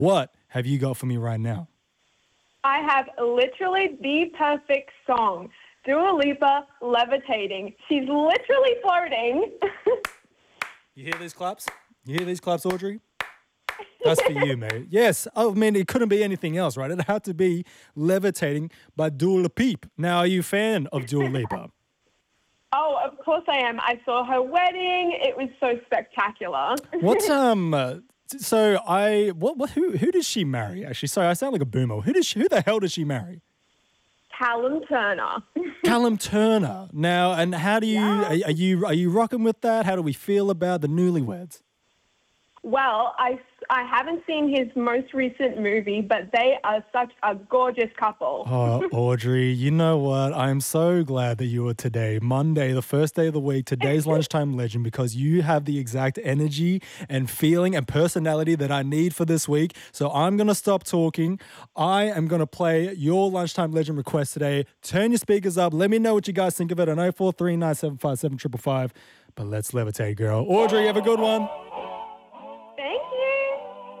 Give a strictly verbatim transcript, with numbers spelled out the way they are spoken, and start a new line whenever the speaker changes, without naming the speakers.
What have you got for me right now?
I have literally the perfect song. Dua Lipa, Levitating. She's literally floating.
You hear these claps? You hear these claps, Audrey? That's for you, mate. Yes, I mean, it couldn't be anything else, right? It had to be Levitating by Dua Lipa. Now, are you a fan of Dua Lipa?
Oh, of course I am. I saw her wedding. It was so spectacular.
What, um... Uh, So I what what who who does she marry? Actually, sorry, I sound like a boomer. Who does she, who the hell does she marry?
Callum Turner.
Callum Turner. Now, and how do you
Yeah.
are, are you are you rocking with that? How do we feel about the newlyweds?
Well, I, I haven't seen his most recent movie, but they are such a gorgeous couple.
Oh, Audrey, you know what? I'm so glad that you are today, Monday, the first day of the week, today's Lunchtime Legend, because you have the exact energy and feeling and personality that I need for this week. So I'm going to stop talking. I am going to play your Lunchtime Legend request today. Turn your speakers up. Let me know what you guys think of it on oh four three nine seven five seven five five. But let's levitate, girl. Audrey, have a good one.